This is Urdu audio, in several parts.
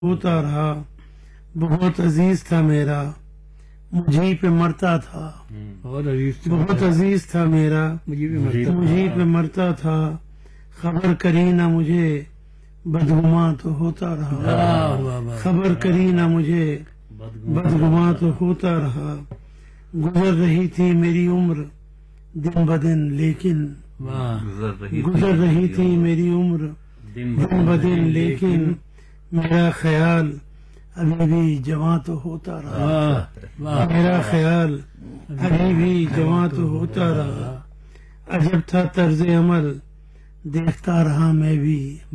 ہوتا رہا، بہت عزیز تھا میرا، مجھے پہ مرتا تھا، بہت عزیز تھا میرا، مجھے پہ مرتا تھا، خبر کری نہ مجھے بدگماں تو ہوتا رہا، خبر کری نہ مجھے بدگماں تو ہوتا رہا، گزر رہی تھی میری عمر دن بدن لیکن گزر رہی تھی میری عمر دن بدن لیکن میرا خیال ابھی بھی جواں تو ہوتا رہا، میرا خیال ابھی بھی جواں تو ہوتا رہا، عجب تھا طرز عمل دیکھتا رہا میں بھی،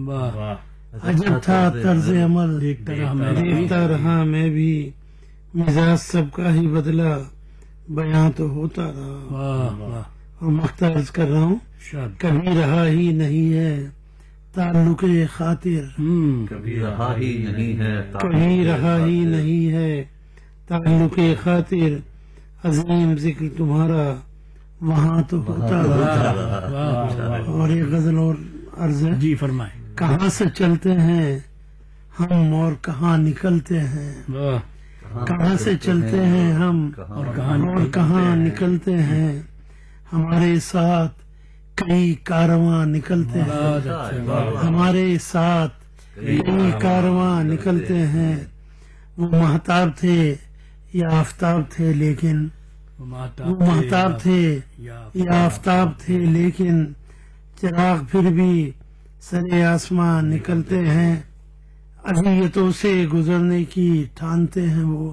عجب تھا طرز عمل دیکھتا رہا میں بھی، مزاج سب کا ہی بدلا بیاں تو ہوتا رہا، اور مقطع عرض کر رہا ہوں، کبھی رہا ہی نہیں ہے تعلق خاطر، کبھی رہا ہی نہیں ہے کبھی رہا ہی نہیں ہے تعلق خاطر، عظیم ذکر تمہارا وہاں تو ہوتا رہا۔ اور ایک غزل اور عرض ہے، جی فرمائیں۔ کہاں سے چلتے ہیں ہم اور کہاں نکلتے ہیں، کہاں سے چلتے ہیں ہم اور کہاں نکلتے ہیں، ہمارے ساتھ کئی کارواں نکلتے ہیں، ہمارے ساتھ کئی کارواں نکلتے ہیں، وہ مہتاب تھے یا آفتاب تھے لیکن وہ مہتاب تھے یا آفتاب تھے لیکن چراغ پھر بھی سرے آسمان نکلتے ہیں، اذیتوں سے گزرنے کی ٹھانتے ہیں وہ،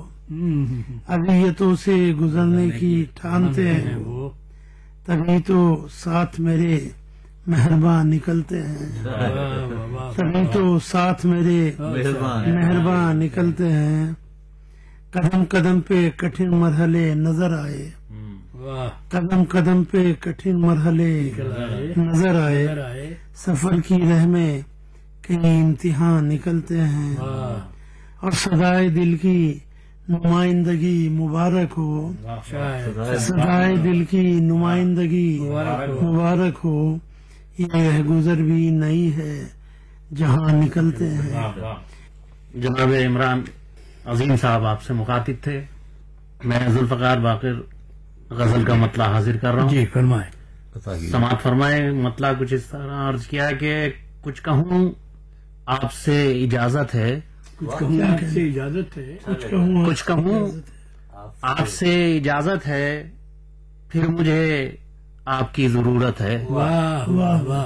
اذیتوں سے گزرنے کی ٹھانتے ہیں وہ، تبھی تو ساتھ میرے مہربان نکلتے ہیں، تبھی تو ساتھ میرے مہربان نکلتے ہیں، قدم قدم پہ کٹھن مرحلے نظر آئے، قدم قدم پہ کٹھن مرحلے نظر آئے، سفر کی راہ میں کئی امتحان نکلتے ہیں، اور صدائے دل کی نمائندگی مبارک ہو، صدائے دل کی نمائندگی مبارک ہو، یہ گزر بھی نئی ہے جہاں نکلتے ہیں۔ جناب عمران عظیم صاحب آپ سے مخاطب تھے، میں ذوالفقار باقر غزل کا مطلع حاضر کر رہا ہوں۔ جی فرمائیں۔ سماعت فرمائے۔ مطلع کچھ اس طرح عرض کیا کہ کچھ کہوں آپ سے اجازت ہے، کچھ کہوں آپ سے اجازت ہے، کچھ کہوں آپ سے اجازت ہے، پھر مجھے آپ کی ضرورت ہے، واہ واہ واہ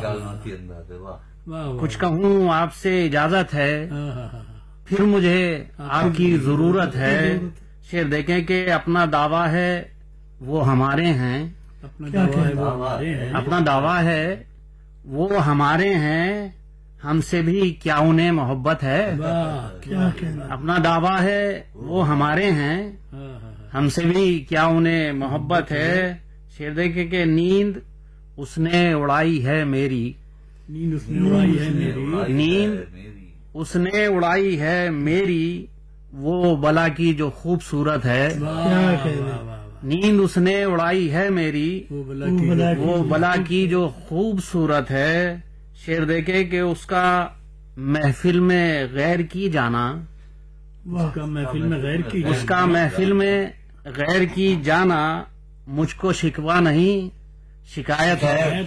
واہ، کچھ کہوں آپ سے اجازت ہے، پھر مجھے آپ کی ضرورت ہے۔ شعر دیکھیں کہ اپنا دعویٰ ہے وہ ہمارے ہیں، اپنا دعویٰ ہے وہ ہمارے ہیں، اپنا دعویٰ ہے وہ ہمارے ہیں، ہم سے بھی کیا انہیں محبت ہے، کیا کہنا، اپنا دعویٰ ہے وہ ہمارے ہیں، ہم سے بھی کیا انہیں محبت ہے۔ شعر دیکھیں کہ نیند اس نے اڑائی ہے میری، نیند اس نے اڑائی ہے میری، نیند اس نے اڑائی ہے میری، وہ بلا کی جو خوبصورت ہے، کیا کہنا، نیند اس نے اڑائی ہے میری، وہ بلا کی جو خوبصورت ہے۔ شعر دیکھے کہ اس کا محفل میں غیر کی جانا، اس کا محفل میں غیر کی اس کا محفل میں غیر کی جانا، مجھ کو شکوہ نہیں شکایت ہے،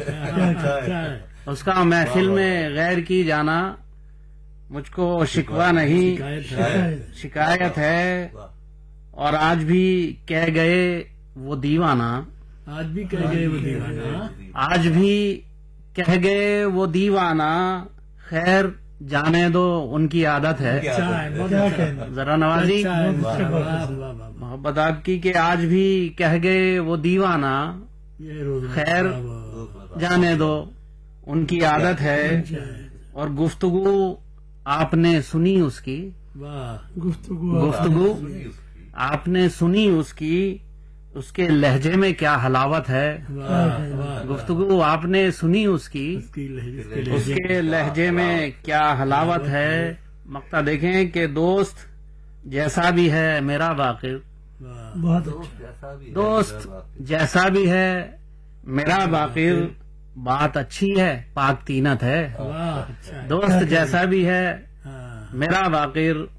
اس کا محفل میں غیر کی جانا، مجھ کو شکوہ نہیں شکایت ہے، اور آج بھی کہہ گئے وہ دیوانہ، آج بھی کہہ گئے وہ دیوانہ، آج بھی کہہ گئے وہ دیوانہ، خیر جانے دو ان کی عادت ہے، کیا کہنا، ذرا نوازی محبت آپ کی کہ آج بھی کہہ گئے وہ دیوانہ، خیر جانے دو ان کی عادت ہے، اور گفتگو آپ نے سنی اس کی، گفتگو آپ نے سنی اس کی، اس کے لہجے میں کیا حلاوت ہے، گفتگو آپ نے سنی اس کی، اس کے لہجے میں کیا حلاوت ہے۔ مقطع دیکھیں کہ دوست جیسا بھی ہے میرا باقر، بہت اچھا، دوست جیسا بھی ہے میرا باقر، بات اچھی ہے پاک تینت ہے، دوست جیسا بھی ہے میرا باقر